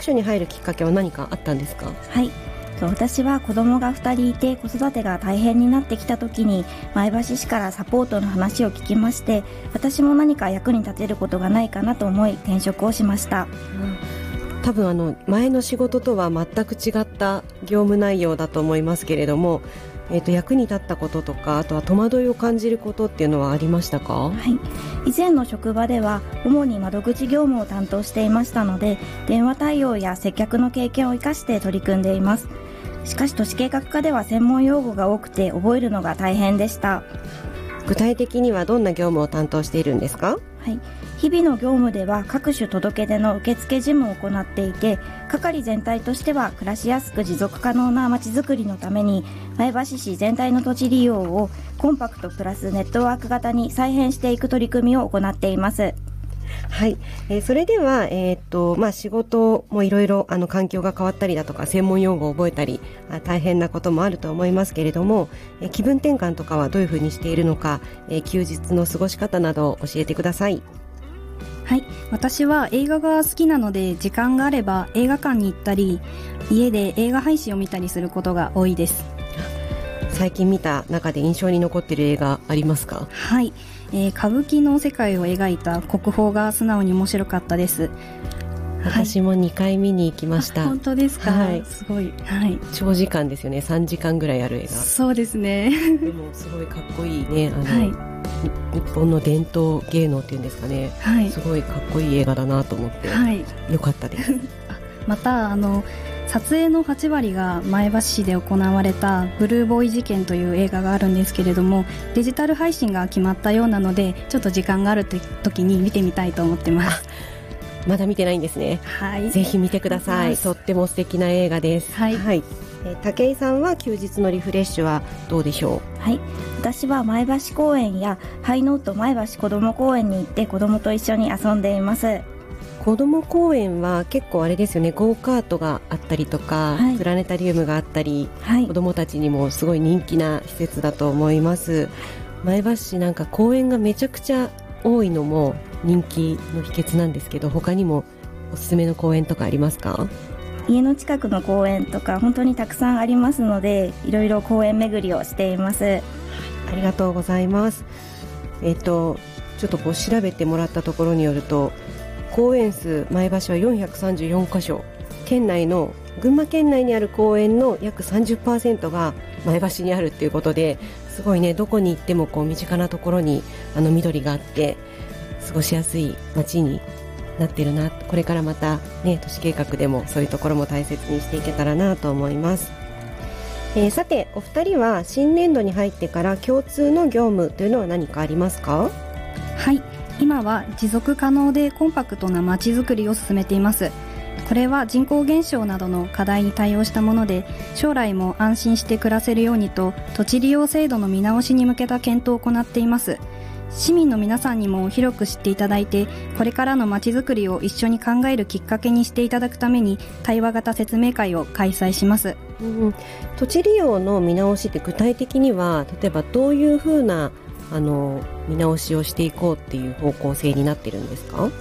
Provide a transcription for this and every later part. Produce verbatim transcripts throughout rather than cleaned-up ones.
所に入るきっかけは何かあったんですか？ はい、私は子供がふたりいて子育てが大変になってきた時に前橋市からサポートの話を聞きまして、私も何か役に立てることがないかなと思い転職をしました。 うん、多分あの前の仕事とは全く違った業務内容だと思いますけれども、えー、と役に立ったこととか、あとは戸惑いを感じることっていうのはありましたか？ はい、以前の職場では主に窓口業務を担当していましたので、電話対応や接客の経験を生かして取り組んでいます。しかし都市計画課では専門用語が多くて覚えるのが大変でした。 具体的にはどんな業務を担当しているんですか？ はい、日々の業務では各種届け出の受付事務を行っていて、係全体としては暮らしやすく持続可能なまちづくりのために前橋市全体の土地利用をコンパクトプラスネットワーク型に再編していく取り組みを行っています。 はい、えー、それでは、えーっとまあ、仕事もいろいろあの環境が変わったりだとか専門用語を覚えたりあ大変なこともあると思いますけれども、えー、気分転換とかはどういうふうにしているのか、えー、休日の過ごし方などを教えてください。 はい、私は映画が好きなので時間があれば映画館に行ったり家で映画配信を見たりすることが多いです。 最近見た中で印象に残っている映画ありますか？ はい、えー、歌舞伎の世界を描いた国宝が素直に面白かったです。 私もにかい見に行きました。 本当ですか？ はい、 すごい、はい、 長時間ですよね。さんじかんぐらいある映画。 そうですね。 でもすごいかっこいいね。あの、 はい、 日本の伝統芸能っていうんですかね、 はい、 すごいかっこいい映画だなと思って、はい、よかったですまたあの撮影のはち割が前橋市で行われたブルーボーイ事件という映画があるんですけれども、デジタル配信が決まったようなのでちょっと時間がある時に見てみたいと思ってます。 まだ見てないんですね。 はい、 ぜひ見てください。とっても素敵な映画です。 はい、はい、 えー、武井さんは休日のリフレッシュはどうでしょう？ はい、私は前橋公園やハイノート前橋子ども公園に行って子どもと一緒に遊んでいます。 子ども公園は結構あれですよね、ゴーカートがあったりとか、はい、プラネタリウムがあったり、はい、子どもたちにもすごい人気な施設だと思います。前橋市なんか公園がめちゃくちゃ多いのも人気の秘訣なんですけど、他にもおすすめの公園とかありますか？ 家の近くの公園とか本当にたくさんありますので、いろいろ公園巡りをしています。 ありがとうございます。えっとちょっとこう調べてもらったところによると、公園数前橋はよんひゃくさんじゅうよんかしょ、県内の群馬県内にある公園の約 さんじゅっパーセント が前橋にあるっていうことで、すごいね、どこに行ってもこう身近なところにあの緑があって過ごしやすい街になってるな。これからまたね、都市計画でもそういうところも大切にしていけたらなと思います。えー、さてお二人は新年度に入ってから共通の業務というのは何かありますか？ はい、今は持続可能でコンパクトなまちづくりを進めています。これは人口減少などの課題に対応したもので、将来も安心して暮らせるようにと土地利用制度の見直しに向けた検討を行っています。市民の皆さんにも広く知っていただいて、これからのまちづくりを一緒に考えるきっかけにしていただくために対話型説明会を開催します。 うん、土地利用の見直しって具体的には例えばどういうふうなあの見直しをしていこうっていう方向性になってるんですか？ はい、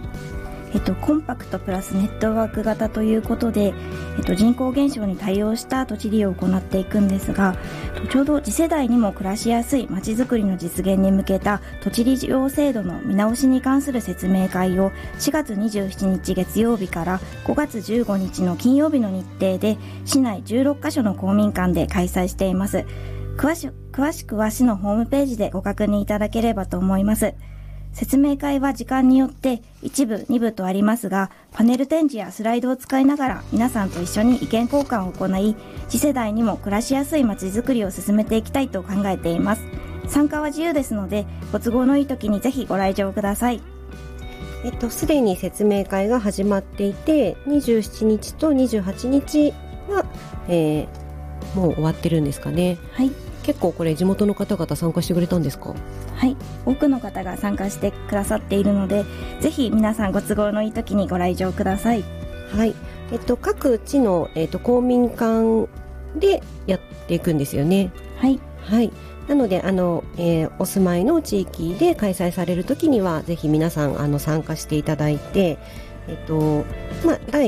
えっと、コンパクトプラスネットワーク型ということで、えっと、人口減少に対応した土地利用を行っていくんですが、ちょうど次世代にも暮らしやすいまちづくりの実現に向けた土地利用制度の見直しに関する説明会をしがつにじゅうしちにち月曜日からごがつじゅうごにちの金曜日の日程で市内じゅうろっかしょの公民館で開催しています。詳し詳しくは市のホームページでご確認いただければと思います。説明会は時間によっていちぶ、にぶとありますが、パネル展示やスライドを使いながら皆さんと一緒に意見交換を行い、次世代にも暮らしやすいまちづくりを進めていきたいと考えています。参加は自由ですので、ご都合のいい時にぜひご来場ください。 えっと、すでに説明会が始まっていて、にじゅうしちにちとにじゅうはちにちは、えー、もう終わってるんですかね。 はい。 結構これ地元の方々参加してくれたんですか？ はい、多くの方が参加してくださっているので、ぜひ皆さんご都合のいい時にご来場ください。 はい、えっと、各地の、えっと、公民館でやっていくんですよね。 はい、 はい、なのであの、えー、お住まいの地域で開催される時にはぜひ皆さんあの参加していただいて、えっとまあ、だい